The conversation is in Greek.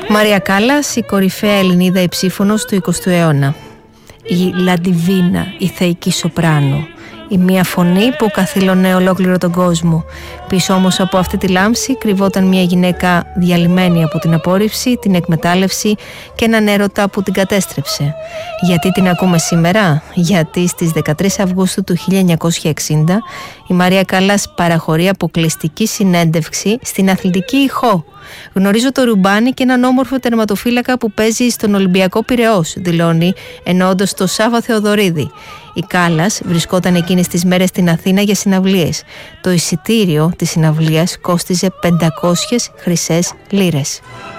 Μαρία Κάλλας, η κορυφαία Ελληνίδα υψήφωνος του 20ου αιώνα. Η Λαντιβίνα, η θεϊκή σοπράνο. Η μία φωνή που καθήλωνε ολόκληρο τον κόσμο. Πίσω όμως από αυτή τη λάμψη κρυβόταν μια γυναίκα διαλυμένη από την απόρριψη, την εκμετάλλευση και έναν έρωτα που την κατέστρεψε. Γιατί την ακούμε σήμερα? Γιατί στις 13 Αυγούστου του 1960 η Μαρία Κάλλας παραχωρεί αποκλειστική συνέντευξη στην Αθλητική Ηχό. «Γνωρίζω το ρουμπάνι και έναν όμορφο τερματοφύλακα που παίζει στον Ολυμπιακό Πειραιώς», δηλώνει, εννοώντας το Σάβα Θεοδωρίδη. Η Κάλλας βρισκόταν εκείνες τις μέρες στην Αθήνα για συναυλίες. Το εισιτήριο της συναυλίας κόστιζε 500 χρυσές λίρες.